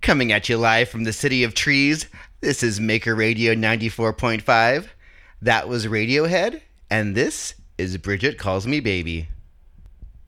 Coming at you live from the City of Trees, this is Maker Radio 94.5. That was Radiohead, and this is Bridget Calls Me Baby.